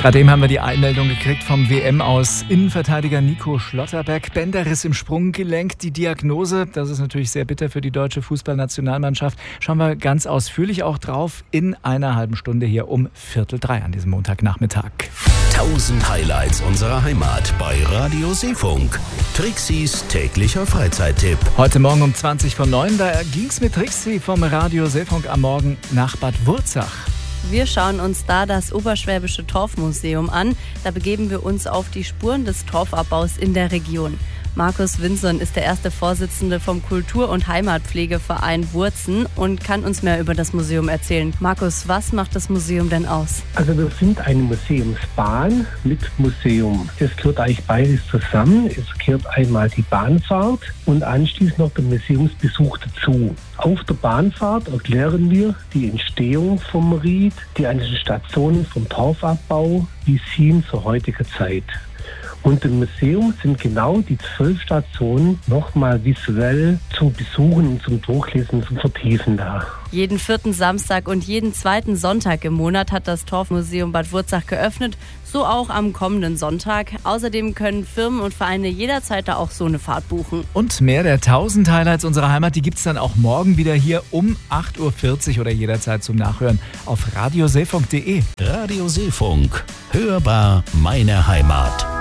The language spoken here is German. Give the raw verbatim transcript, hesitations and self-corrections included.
Gerade eben haben wir die Einmeldung gekriegt vom W M aus Innenverteidiger Nico Schlotterbeck. Bänderriss im Sprunggelenk, die Diagnose. Das ist natürlich sehr bitter für die deutsche Fußballnationalmannschaft. Schauen wir ganz ausführlich auch drauf in einer halben Stunde hier um Viertel drei an diesem Montagnachmittag. tausend Highlights unserer Heimat bei Radio Seefunk. Trixis täglicher Freizeittipp. Heute Morgen um zwanzig vor neun, da ging's mit Trixi vom Radio Seefunk am Morgen nach Bad Wurzach. Wir schauen uns da das Oberschwäbische Torfmuseum an. Da begeben wir uns auf die Spuren des Torfabbaus in der Region. Markus Winson ist der erste Vorsitzende vom Kultur- und Heimatpflegeverein Wurzen und kann uns mehr über das Museum erzählen. Markus, was macht das Museum denn aus? Also wir sind eine Museumsbahn mit Museum. Es gehört eigentlich beides zusammen. Es gehört einmal die Bahnfahrt und anschließend noch der Museumsbesuch dazu. Auf der Bahnfahrt erklären wir die Entstehung vom Ried, die einzelnen Stationen vom Torfabbau bis hin zur heutigen Zeit. Und im Museum sind genau die zwölf Stationen nochmal visuell zu besuchen und zum Durchlesen, zum Vertiefen da. Jeden vierten Samstag und jeden zweiten Sonntag im Monat hat das Torfmuseum Bad Wurzach geöffnet, so auch am kommenden Sonntag. Außerdem können Firmen und Vereine jederzeit da auch so eine Fahrt buchen. Und mehr der tausend Highlights unserer Heimat, die gibt's dann auch morgen wieder hier um acht Uhr vierzig oder jederzeit zum Nachhören auf radioseefunk punkt de. Radio Seefunk. Hörbar meine Heimat.